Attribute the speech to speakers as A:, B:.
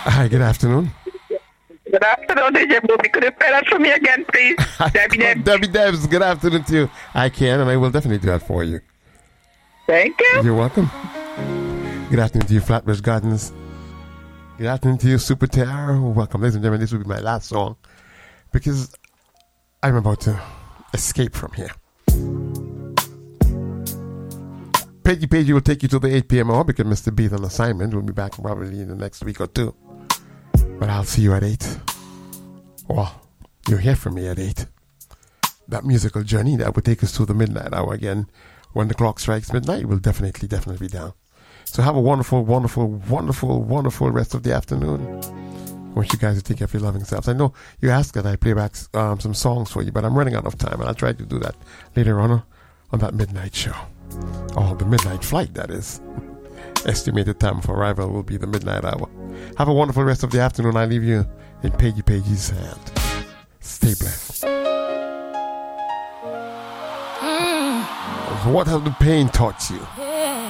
A: Hi, good afternoon.
B: Good afternoon, DJ Bobby. Could you play that for me again, please? Debbie Debs.
A: Debbie Debs, good afternoon to you. I can, and I will definitely do that for you.
B: Thank you.
A: You're welcome. Good afternoon to you, Flatbush Gardens. Good afternoon to you, Super Terror. Welcome, ladies and gentlemen. This will be my last song because I'm about to escape from here. Pagey will take you to the 8 p.m. hour because Mr. B's on assignment. We'll be back probably in the next week or two. But I'll see you at 8. Well, you'll hear from me at 8. That musical journey that will take us to the midnight hour again. When the clock strikes midnight, we'll definitely be down. So have a wonderful rest of the afternoon. I want you guys to take care of your loving selves. I know you asked that I play back some songs for you, but I'm running out of time, and I'll try to do that later on that midnight show. Oh, the midnight flight, that is. Estimated time for arrival will be the midnight hour. Have a wonderful rest of the afternoon. I leave you in Pagey's hand. Stay blessed. What have the pain taught you?